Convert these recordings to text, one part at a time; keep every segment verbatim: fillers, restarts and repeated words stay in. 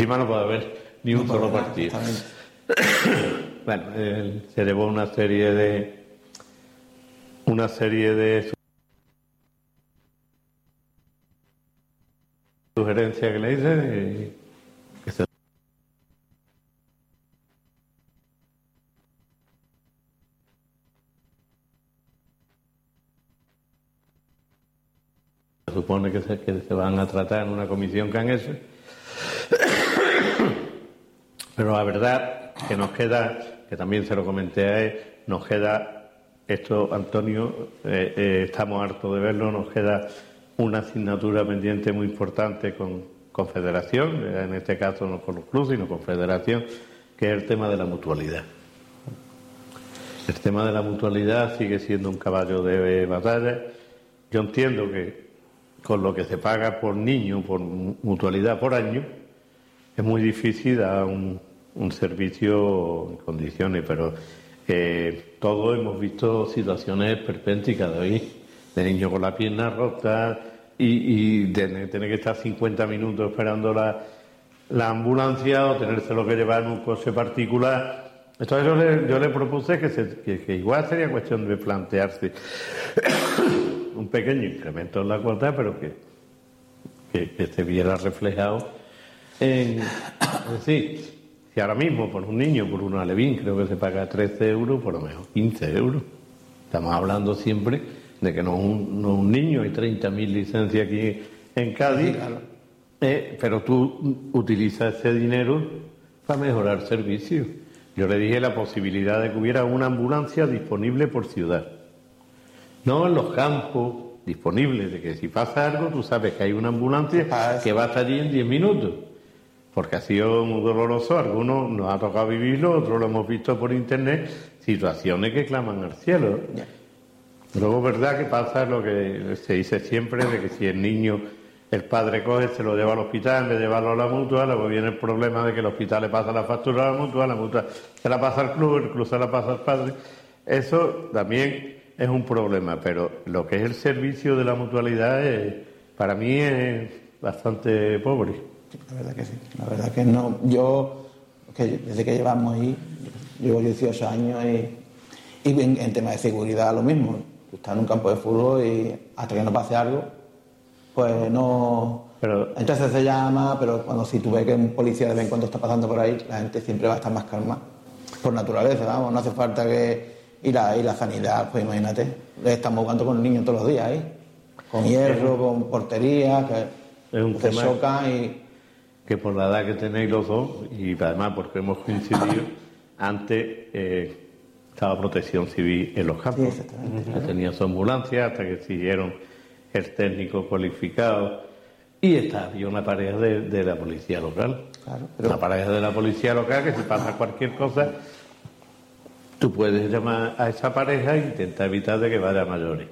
encima no puede haber ni un no solo partido. Bueno, eh, se llevó una serie de una serie de sugerencias que le hice y que se supone que se, que se van a tratar en una comisión que han hecho. Pero la verdad que nos queda, que también se lo comenté a él, nos queda esto, Antonio, eh, eh, estamos hartos de verlo, nos queda una asignatura pendiente muy importante con Confederación, en este caso no con los clubes, sino con Federación, que es el tema de la mutualidad. El tema de la mutualidad sigue siendo un caballo de batalla. Yo entiendo que con lo que se paga por niño, por mutualidad por año, es muy difícil dar un, un servicio en condiciones, pero eh, todos hemos visto situaciones esperpénticas de hoy, de niños con la pierna rota y, y de tener que estar cincuenta minutos esperando la, la ambulancia o tenérselo que llevar en un coche particular. Entonces yo le, yo le propuse que, se, que, que igual sería cuestión de plantearse un pequeño incremento en la cuota, pero que, que, que se viera reflejado en... Es decir, si ahora mismo por un niño, por un alevín, creo que se paga trece euros, por lo menos quince euros. Estamos hablando siempre de que no es un, no es un niño, hay treinta mil licencias aquí en Cádiz, eh, pero tú utilizas ese dinero para mejorar servicios. Yo le dije la posibilidad de que hubiera una ambulancia disponible por ciudad. No en los campos disponibles, de que si pasa algo tú sabes que hay una ambulancia que va a estar allí en diez minutos. Porque ha sido muy doloroso, algunos nos ha tocado vivirlo, otros lo hemos visto por internet, situaciones que claman al cielo. Yeah. Luego es verdad que pasa lo que se dice siempre, de que si el niño, el padre coge, se lo lleva al hospital, en vez de llevarlo a la mutua, luego viene el problema de que el hospital le pasa la factura a la mutua, la mutua se la pasa al club, el club se la pasa al padre. Eso también es un problema, pero lo que es el servicio de la mutualidad es, para mí es bastante pobre. Sí, la verdad que sí, la verdad que no. Yo, que desde que llevamos ahí, llevo dieciocho años y, y en, en tema de seguridad lo mismo. Tú estás en un campo de fútbol y hasta que no pase algo, pues no... Pero, entonces se llama, pero cuando si tú ves que un policía de vez en cuando está pasando por ahí, la gente siempre va a estar más calma. Por naturaleza, vamos, no hace falta que... Y la, y la sanidad, pues imagínate, estamos jugando con niños todos los días ahí, con hierro, con portería, que es un se tema chocan y... que por la edad que tenéis los dos, y además porque hemos coincidido, antes eh, estaba protección civil en los campos, sí, uh-huh. Tenía su ambulancia hasta que siguieron el técnico cualificado y está, había una pareja de, de la policía local, claro, pero... una pareja de la policía local que si pasa cualquier cosa, tú puedes llamar a esa pareja e intentar evitar de que vaya a mayores.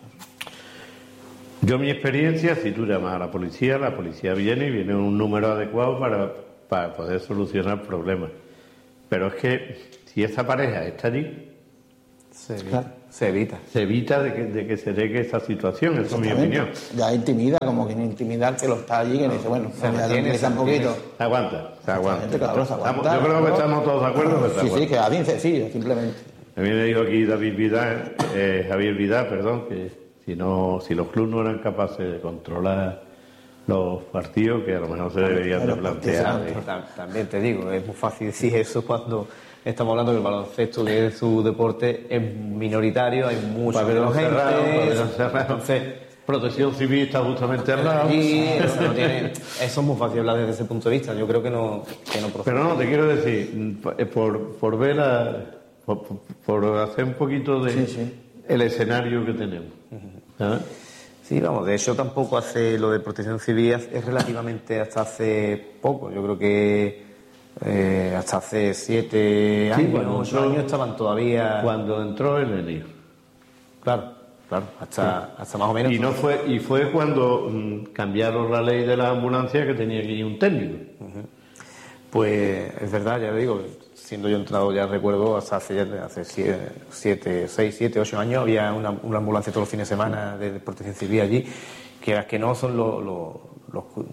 Yo, mi experiencia, si tú llamas a la policía, la policía viene y viene un número adecuado para, para poder solucionar problemas. Pero es que si esa pareja está allí, se evita. Se evita, se evita de, que, de que se llegue esa situación, esa es mi opinión. Ya intimida, como que intimidar que lo está allí, que no, dice, bueno, se me tiene un poquito. Se aguanta, se aguanta. Claro, se aguanta. Estamos, yo creo que estamos todos de acuerdo. Pero sí, sí, que a mí sí, simplemente. A mí me dijo aquí David Vidal, eh, Javier Vidal, perdón, que si no, si los clubes no eran capaces de controlar los partidos, que a lo mejor se deberían de plantear. ¿eh? También te digo, es muy fácil decir eso cuando estamos hablando que el baloncesto, que es su deporte, es minoritario, hay mucha menos gente. Cerrado, entonces, protección civil está justamente al lado. Y eso, no tiene, eso es muy fácil hablar desde ese punto de vista. Yo creo que no, que no procede. Pero no, te quiero decir, por, por ver a, por, por hacer un poquito de sí, sí. el escenario que tenemos. ¿Ah? Sí, vamos, de hecho tampoco hace lo de protección civil, es relativamente hasta hace poco, yo creo que eh, hasta hace siete años, sí, bueno, ocho años estaban todavía... Cuando entró el enero. Claro, claro, hasta, sí. hasta más o menos... Y, no fue, y fue cuando mm, cambiaron la ley de la ambulancia que tenía que ir un técnico. Uh-huh. Pues es verdad, ya digo, siendo yo entrado, ya recuerdo, hasta hace, hace siete, siete, seis, siete, ocho años había una, una ambulancia todos los fines de semana de, de protección civil allí, que las que no son los, los, los,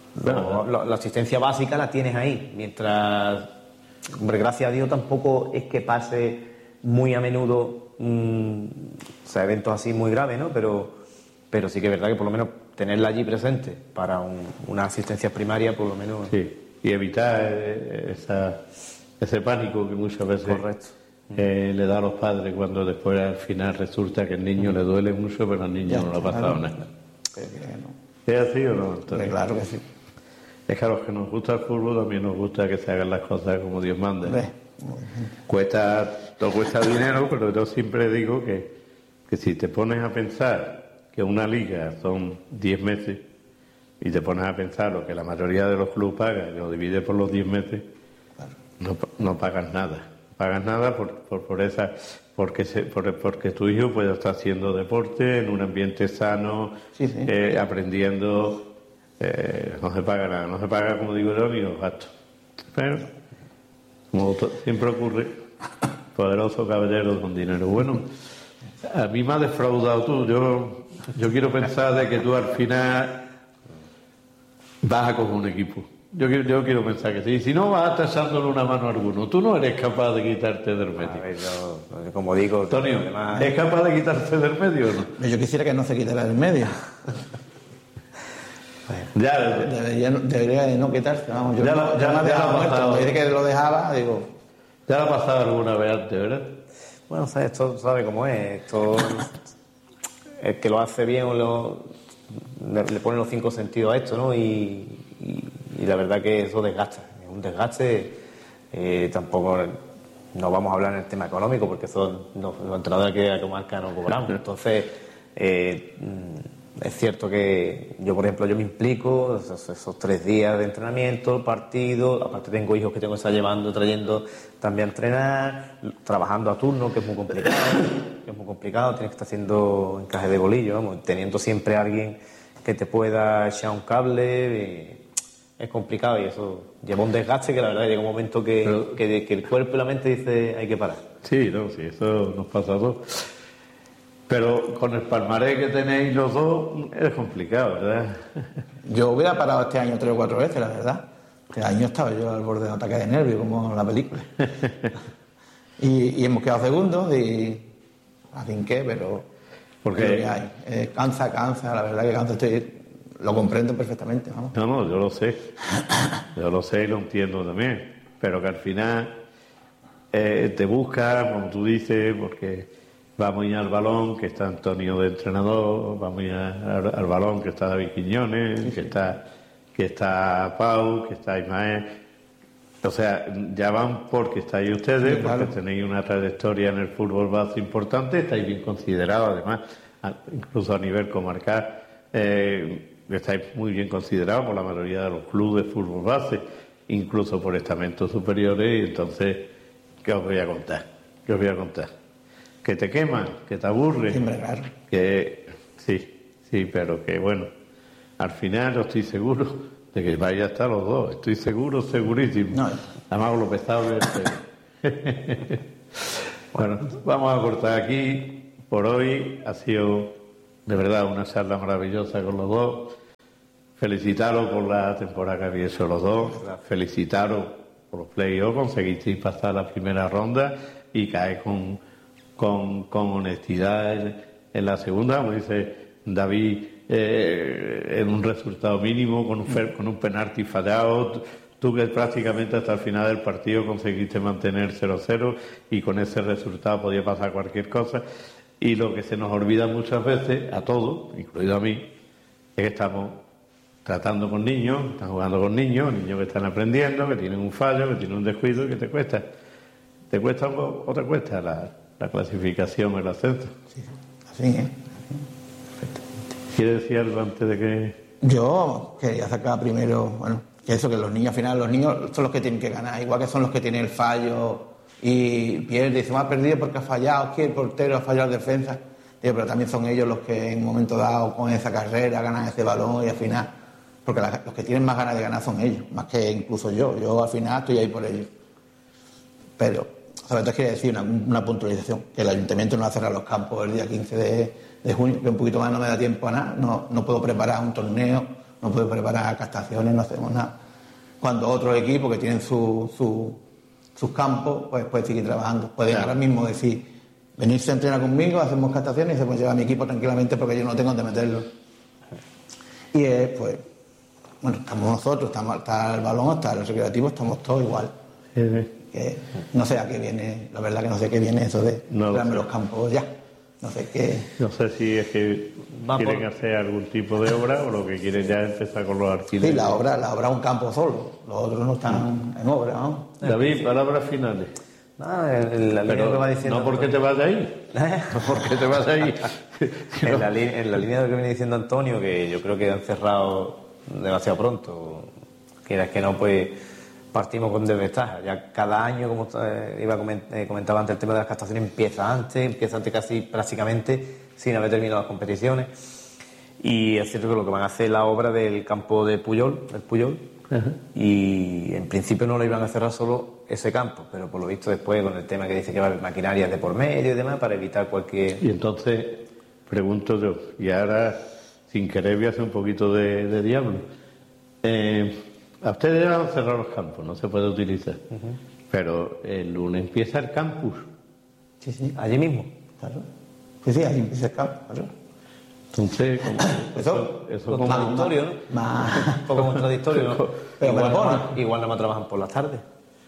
No, la, la asistencia básica la tienes ahí, mientras, hombre, gracias a Dios tampoco es que pase muy a menudo, mmm, o sea, eventos así muy graves, ¿no? Pero, pero sí que es verdad que por lo menos tenerla allí presente para un, una asistencia primaria, por lo menos. Sí, y evitar eh, esa, ese pánico que muchas veces Correcto. eh, le da a los padres cuando después al final resulta que el niño le duele mucho, pero al niño Ya, no le ha pasado claro. nada. Que- que no. ¿Es así o no, Antonio? Hombre, claro que sí. Es que a los que nos gusta el fútbol también nos gusta que se hagan las cosas como Dios manda. Hombre, Cuesta, todo cuesta dinero, pero yo siempre digo que, que si te pones a pensar que una liga son diez meses y te pones a pensar lo que la mayoría de los clubes pagan y lo divides por los diez meses, claro. no, no pagas nada. No pagas nada por, por, por esa, porque, se, por, porque tu hijo puede estar haciendo deporte en un ambiente sano, Sí, sí. eh, aprendiendo. Eh, no se paga nada, no se paga, como digo yo, ni los gastos. Pero, como to- siempre ocurre, poderoso caballero con dinero. Bueno, a mí me has defraudado tú. Yo, yo quiero pensar de que tú al final vas a coger un equipo. Yo quiero, yo quiero pensar que sí. Si no, vas a estar echándole una mano a alguno. Tú no eres capaz de quitarte del A medio. ver, yo, como digo, Antonio, además, ¿es capaz de quitarse del medio o no? Yo quisiera que no se quitara del medio. Ya, Debería, debería de no quitarse, vamos. Yo Ya no, lo- yo ya- me ya he dejado lo ha muerto. pasado. Desde que lo dejaba, digo, ya lo ha pasado alguna vez antes, ¿verdad? bueno, ¿sabes? Esto sabe cómo es. Esto, el que lo hace bien o lo, le, le pone los cinco sentidos a esto, ¿no? Y, y, y la verdad que eso desgasta. Es un desgaste. Eh, tampoco no vamos a hablar en el tema económico porque eso no, los entrenadores que a comarca no cobramos. Entonces, eh, es cierto que yo, por ejemplo, yo me implico esos, esos tres días de entrenamiento, partido, aparte tengo hijos que tengo que estar llevando, trayendo también a entrenar, trabajando a turno, que es muy complicado, que es muy complicado, tienes que estar haciendo encaje de bolillo, vamos, teniendo siempre a alguien que te pueda echar un cable, eh, es complicado y eso lleva un desgaste que la verdad llega un momento que, Pero- que, que el cuerpo y la mente dice hay que parar. Sí, no, sí, eso nos pasa a todos. Pero con el palmarés que tenéis los dos, es complicado, ¿verdad? yo hubiera parado este año tres o cuatro veces, la verdad. Este año estaba yo al borde de un ataque de nervios, como en la película. y, y hemos quedado segundos y a fin que, pero Porque- es lo que hay. Eh, cansa, cansa, la verdad que cansa. Estoy, lo comprendo perfectamente, vamos. No, no, yo lo sé. Yo lo sé y lo entiendo también. Pero que al final eh, te busca, como tú dices, porque vamos a ir al balón, que está Antonio de entrenador, vamos a ir a- al, al balón, que está David Quiñones, que está que está Pau, que está Ismael. O sea, ya van porque estáis ustedes, Sí, claro. porque tenéis una trayectoria en el fútbol base importante, estáis bien considerados, además, a- incluso a nivel comarcal, eh, estáis muy bien considerados por la mayoría de los clubes de fútbol base, incluso por estamentos superiores, y entonces, ¿qué os voy a contar? ¿Qué os voy a contar? Que te queman, que te aburre, Siempre, claro. que sí, sí, pero que bueno, al final yo estoy seguro de que vaya a estar los dos, estoy seguro, segurísimo. No. Además, lo pesado que es. Bueno, vamos a cortar aquí por hoy. Ha sido de verdad una charla maravillosa con los dos. Felicitaros por la temporada que habéis hecho los dos. Felicitaros por los playoffs. Conseguisteis pasar la primera ronda y caer con, con, con honestidad en, en la segunda, como dice David, eh, en un resultado mínimo, con un, fer- con un penalti fallado. Tú que prácticamente hasta el final del partido conseguiste mantener cero cero y con ese resultado podía pasar cualquier cosa. Y lo que se nos olvida muchas veces, a todos, incluido a mí, es que estamos tratando con niños, están jugando con niños, niños que están aprendiendo, que tienen un fallo, que tienen un descuido y que te cuesta. ¿Te cuesta o o te cuesta la, la clasificación, el ascenso? Sí, así es. ¿Quieres decir algo antes de que...? Yo quería sacar primero, bueno, que eso, que los niños al final, los niños son los que tienen que ganar, igual que son los que tienen el fallo y pierde, y se me ha perdido porque ha fallado, que el portero ha fallado la defensa, digo, pero también son ellos los que en un momento dado con esa carrera ganan ese balón y al final, porque la- los que tienen más ganas de ganar son ellos, más que incluso yo, yo al final estoy ahí por ellos. Pero, sobre todo quiero decir una, una puntualización, que el ayuntamiento no va a cerrar los campos el día quince de, de junio, que un poquito más no me da tiempo a nada, no, no puedo preparar un torneo no puede preparar captaciones, no hacemos nada. Cuando otros equipos que tienen su, su, sus campos, pues pueden seguir trabajando. Pueden claro. ahora mismo decir, venirse a entrenar conmigo, hacemos captaciones y se puede llevar a mi equipo tranquilamente porque yo no tengo donde meterlo. Y es, pues, bueno, estamos nosotros, estamos, está el balón, está el recreativo, estamos todos igual. Sí, sí. Que no sé a qué viene, la verdad que no sé qué viene eso de no darme los campos ya. No sé qué. No sé si es que Va quieren por... hacer algún tipo de obra o lo que quieren ya es empezar con los alquileres. Sí, la obra, la obra es un campo solo, los otros no están en obra, ¿no? David, palabras finales. No, en la línea que va diciendo. No porque te vas de ahí. No porque te vas de ahí. en, la li... en la línea de lo que viene diciendo Antonio, que yo creo que han cerrado demasiado pronto. Quieras que no, pues partimos con desventaja. Ya cada año, como iba a comentaba antes, el tema de las captaciones empieza antes, empieza antes casi prácticamente sin haber terminado las competiciones. Y es cierto que lo que van a hacer es la obra del campo de Puyol, del Puyol, uh-huh. y en principio no lo iban a cerrar solo ese campo, pero por lo visto después con el tema que dice que va a haber maquinarias de por medio y demás para evitar cualquier... Y entonces, pregunto yo, y ahora sin querer voy a hacer un poquito de, de diablo. Eh, A ustedes ya han cerrado los campos, no se puede utilizar. Uh-huh. Pero el lunes empieza el campus. Sí, sí. Allí mismo. Claro. Sí, sí, allí empieza el campus. Claro. Entonces, como, eso, eso como contradictorio, ¿no? Más... Un poco contradictorio, ¿no? Pero igual, bueno, no, igual no me trabajan por las tardes.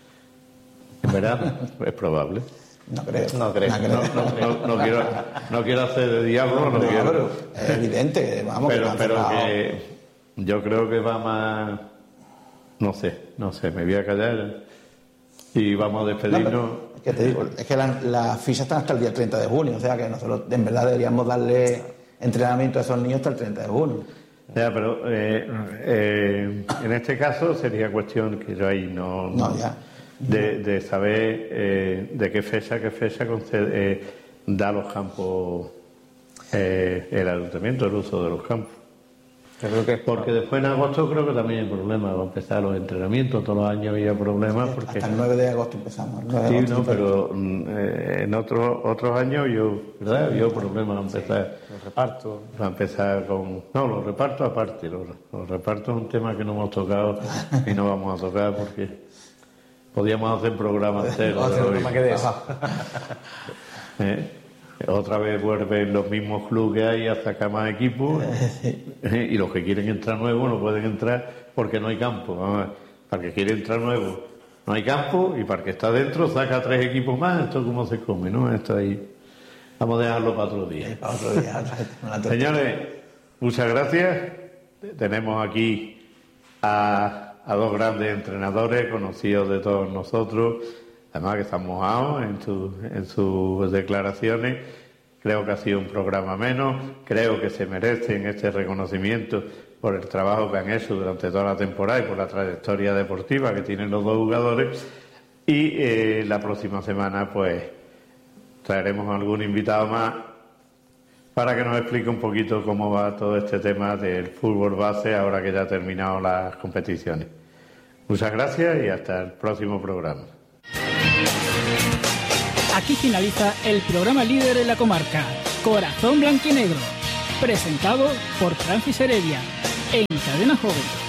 En verdad, es probable. No creo. No creo. No, creo. No, no, no, no, quiero, no quiero hacer de diablo, no, no quiero. Pero es evidente, vamos. Pero, que pero que yo creo que va más... No sé, no sé, me voy a callar y vamos a despedirnos. No, es que te digo, es que las la fichas están hasta el día treinta de junio, o sea que nosotros en verdad deberíamos darle entrenamiento a esos niños hasta el treinta de junio. Ya, pero eh, eh, en este caso sería cuestión que yo ahí no... No, ya. De, de saber eh, de qué fecha, qué fecha concede, eh, da los campos, eh, el ayuntamiento, el uso de los campos. Yo creo que porque después en agosto creo que también hay problemas, va a empezar los entrenamientos, todos los años había problemas. Sí, porque... hasta el nueve de agosto empezamos. nueve de sí, agosto no, pero eh, en otros otros años yo, ¿verdad? Había problemas, va a empezar... Sí, los repartos. Va a empezar con... No, los repartos aparte, los, los repartos es un tema que no hemos tocado y no vamos a tocar porque podíamos hacer programas enteros. Otro programa que de eso. ¿Eh? Otra vez vuelven los mismos clubes que hay a sacar más equipos y los que quieren entrar nuevos no pueden entrar porque no hay campo. Vamos, para el que quiere entrar nuevo no hay campo y para el que está dentro saca tres equipos más. Esto cómo se come, ¿no? Esto ahí vamos a dejarlo para otro día. Sí, para otro día. Señores, muchas gracias. Tenemos aquí a, a dos grandes entrenadores conocidos de todos nosotros. Además que están mojados en, su, en sus declaraciones. Creo que ha sido un programa menos. Creo que se merecen este reconocimiento por el trabajo que han hecho durante toda la temporada y por la trayectoria deportiva que tienen los dos jugadores. Y eh, la próxima semana pues traeremos a algún invitado más para que nos explique un poquito cómo va todo este tema del fútbol base ahora que ya ha terminado las competiciones. Muchas gracias y hasta el próximo programa. Aquí finaliza el programa líder en la comarca, Corazón Blanquinegro, presentado por Francis Heredia, en Cadena Joven.